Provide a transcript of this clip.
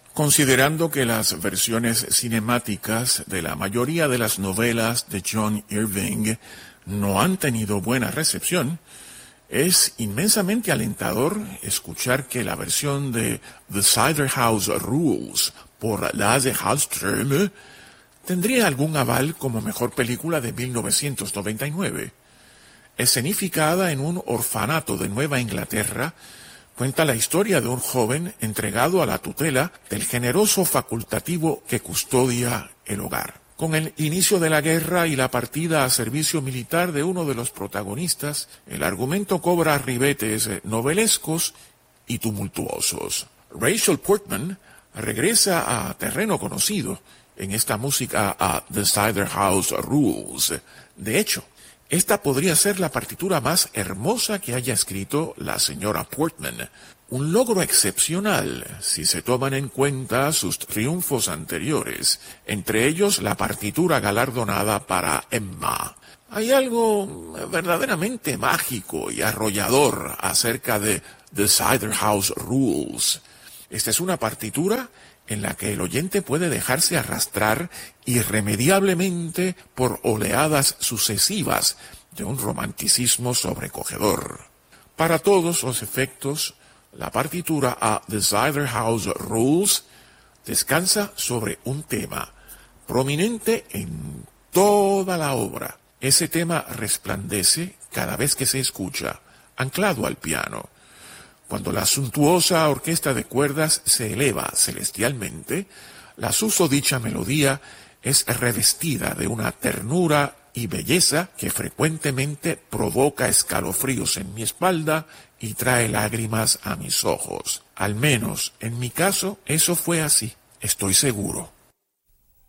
Considerando que las versiones cinemáticas de la mayoría de las novelas de John Irving no han tenido buena recepción, es inmensamente alentador escuchar que la versión de The Cider House Rules por Lasse Hallström tendría algún aval como mejor película de 1999. Escenificada en un orfanato de Nueva Inglaterra, cuenta la historia de un joven entregado a la tutela del generoso facultativo que custodia el hogar. Con el inicio de la guerra y la partida a servicio militar de uno de los protagonistas, el argumento cobra ribetes novelescos y tumultuosos. Rachel Portman regresa a terreno conocido en esta música a The Cider House Rules. De hecho, esta podría ser la partitura más hermosa que haya escrito la señora Portman. Un logro excepcional si se toman en cuenta sus triunfos anteriores, entre ellos la partitura galardonada para Emma. Hay algo verdaderamente mágico y arrollador acerca de The Cider House Rules. Esta es una partitura en la que el oyente puede dejarse arrastrar irremediablemente por oleadas sucesivas de un romanticismo sobrecogedor. Para todos los efectos, la partitura a The Cider House Rules descansa sobre un tema prominente en toda la obra. Ese tema resplandece cada vez que se escucha, anclado al piano. Cuando la suntuosa orquesta de cuerdas se eleva celestialmente, la susodicha melodía es revestida de una ternura y belleza que frecuentemente provoca escalofríos en mi espalda y trae lágrimas a mis ojos. Al menos, en mi caso, eso fue así, estoy seguro.